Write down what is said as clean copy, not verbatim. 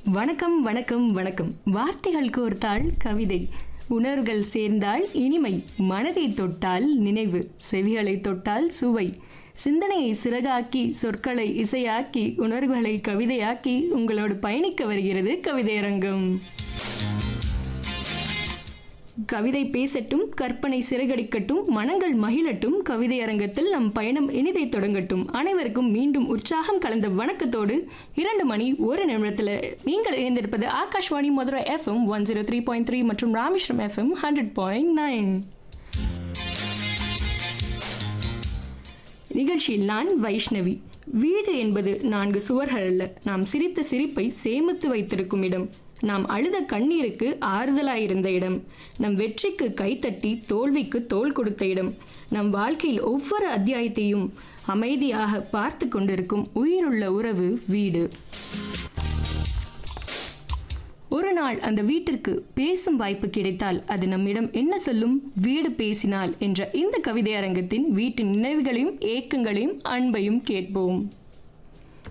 வணக்கம் வணக்கம் வணக்கம். வார்த்தைகள் கோர்த்தால் கவிதை, உணர்வுகள் சேர்ந்தால் இனிமை, மனதை தொட்டால் நினைவு, செவிகளை தொட்டால் சுவை, சிந்தனையை சிறகாக்கி சொற்களை இசையாக்கி உணர்வுகளை கவிதையாக்கி உங்களோடு பயணிக்க வருகிறது கவிதையரங்கம். கவிதை பேசட்டும், கற்பனை சிறகடிக்கட்டும், மனங்கள் மகிழட்டும், கவிதை அரங்கத்தில் நம் பயணம் இனிதை தொடங்கட்டும். அனைவருக்கும் மீண்டும் உற்சாகம் கலந்த வணக்கத்தோடு 2 மணி 1 நிமிடத்தில் நீங்கள் இணைந்திருப்பது ஆகாஷ்வாணி மதுரை FM 103.3 மற்றும் ராமேஸ்வரம் FM 100.9. நிகழ்ச்சியில் நான் வைஷ்ணவி. வீடு என்பது 4 சுவர்கள் அல்ல, நாம் சிரித்த சிரிப்பை சேமித்து வைத்திருக்கும் இடம், நாம் அழுத கண்ணீருக்கு ஆறுதலாயிருந்த இடம், நம் வெற்றிக்கு கைத்தட்டி தோல்விக்கு தோள் கொடுத்த இடம், நம் வாழ்க்கையில் ஒவ்வொரு அத்தியாயத்தையும் அமைதியாக பார்த்து கொண்டிருக்கும் உயிருள்ள உறவு வீடு. ஒரு நாள் அந்த வீட்டிற்கு பேசும் வாய்ப்பு கிடைத்தால் அது நம்மிடம் என்ன சொல்லும்? வீடு பேசினால் என்ற இந்த கவிதை அரங்கத்தின் வீட்டின் நினைவுகளையும் ஏக்கங்களையும் அன்பையும் கேட்போம்.